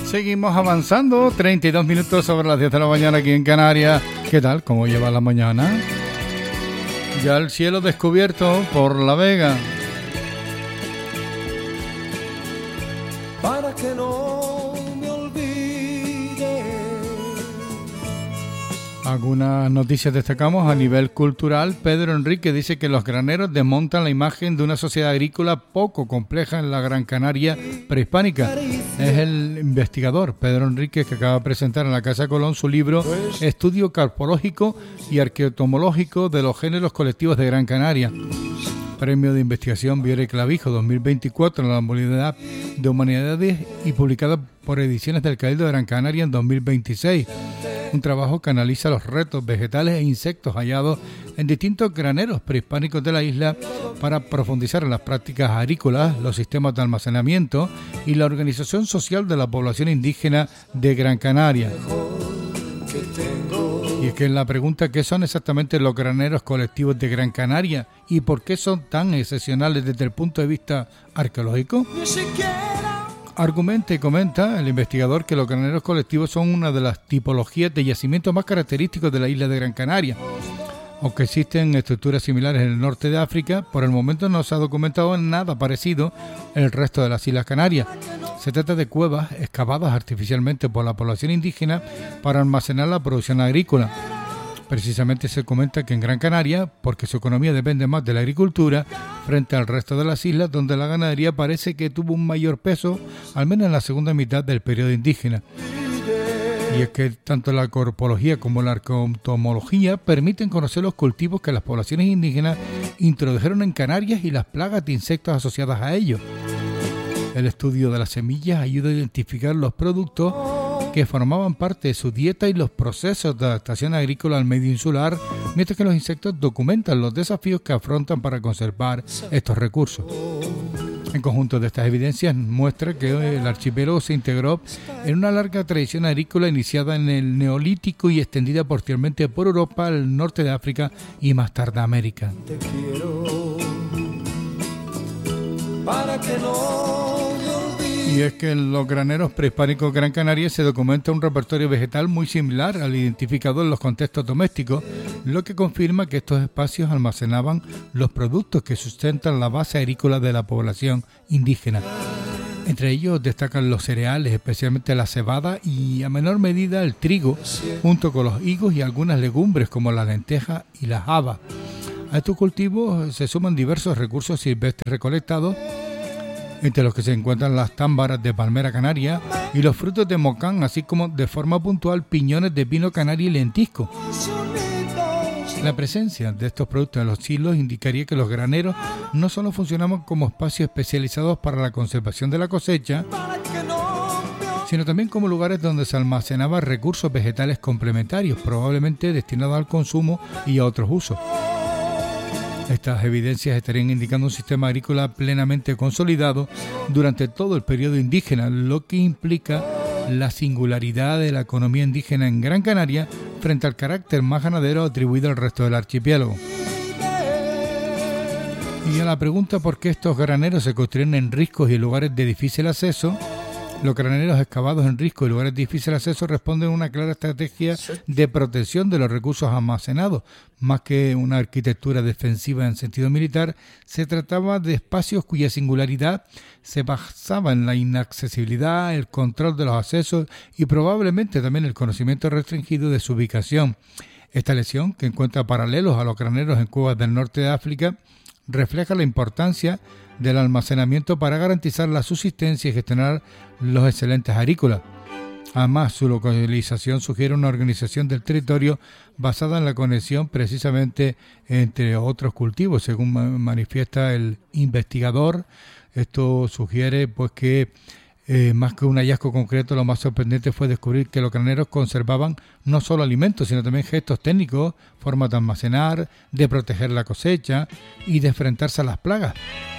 Seguimos avanzando, 32 minutos sobre las 10 de la mañana aquí en Canarias. ¿Qué tal? ¿Cómo lleva la mañana? Ya el cielo descubierto por La Vega. Para que no me olvide. Algunas noticias destacamos a nivel cultural. Pedro Enrique dice que los graneros desmontan la imagen de una sociedad agrícola poco compleja en la Gran Canaria prehispánica. Es el investigador Pedro Enrique que acaba de presentar en la Casa Colón su libro Estudio Carpológico y Arqueotomológico de los géneros colectivos de Gran Canaria. Premio de Investigación Viore Clavijo 2024 en la modalidad de Humanidades y publicado por Ediciones del Cabildo de Gran Canaria en 2026. Un trabajo que analiza los retos vegetales e insectos hallados en distintos graneros prehispánicos de la isla para profundizar en las prácticas agrícolas, los sistemas de almacenamiento y la organización social de la población indígena de Gran Canaria. Y es que en la pregunta ¿qué son exactamente los graneros colectivos de Gran Canaria y por qué son tan excepcionales desde el punto de vista arqueológico? Argumenta y comenta el investigador que los graneros colectivos son una de las tipologías de yacimientos más característicos de la isla de Gran Canaria. Aunque existen estructuras similares en el norte de África, por el momento no se ha documentado nada parecido en el resto de las Islas Canarias. Se trata de cuevas excavadas artificialmente por la población indígena para almacenar la producción agrícola. Precisamente se comenta que en Gran Canaria, porque su economía depende más de la agricultura, frente al resto de las islas donde la ganadería parece que tuvo un mayor peso, al menos en la segunda mitad del periodo indígena. Y es que tanto la corpología como la arqueotomología permiten conocer los cultivos que las poblaciones indígenas introdujeron en Canarias y las plagas de insectos asociadas a ellos. El estudio de las semillas ayuda a identificar los productos que formaban parte de su dieta y los procesos de adaptación agrícola al medio insular, mientras que los insectos documentan los desafíos que afrontan para conservar estos recursos. En conjunto de estas evidencias muestra que el archipiélago se integró en una larga tradición agrícola iniciada en el Neolítico y extendida posteriormente por Europa, el norte de África y más tarde América. Te quiero para que no. Y es que en los graneros prehispánicos Gran Canaria se documenta un repertorio vegetal muy similar al identificado en los contextos domésticos, lo que confirma que estos espacios almacenaban los productos que sustentan la base agrícola de la población indígena. Entre ellos destacan los cereales, especialmente la cebada y a menor medida el trigo, junto con los higos y algunas legumbres como la lenteja y la haba. A estos cultivos se suman diversos recursos silvestres recolectados, entre los que se encuentran las támbaras de palmera canaria y los frutos de mocán, así como de forma puntual piñones de pino canario y lentisco. La presencia de estos productos en los silos indicaría que los graneros no solo funcionaban como espacios especializados para la conservación de la cosecha, sino también como lugares donde se almacenaban recursos vegetales complementarios, probablemente destinados al consumo y a otros usos. Estas evidencias estarían indicando un sistema agrícola plenamente consolidado durante todo el periodo indígena, lo que implica la singularidad de la economía indígena en Gran Canaria frente al carácter más ganadero atribuido al resto del archipiélago. Y a la pregunta por qué estos graneros se construyen en riscos y lugares de difícil acceso, los graneros excavados en riscos y lugares de difícil acceso responden a una clara estrategia de protección de los recursos almacenados. Más que una arquitectura defensiva en sentido militar, se trataba de espacios cuya singularidad se basaba en la inaccesibilidad, el control de los accesos y probablemente también el conocimiento restringido de su ubicación. Esta elección, que encuentra paralelos a los graneros en cuevas del norte de África, refleja la importancia del almacenamiento para garantizar la subsistencia y gestionar los excedentes agrícolas. Además, su localización sugiere una organización del territorio basada en la conexión precisamente entre otros cultivos, según manifiesta el investigador. Esto sugiere pues que más que un hallazgo concreto, lo más sorprendente fue descubrir que los graneros conservaban no solo alimentos, sino también gestos técnicos, formas de almacenar, de proteger la cosecha y de enfrentarse a las plagas.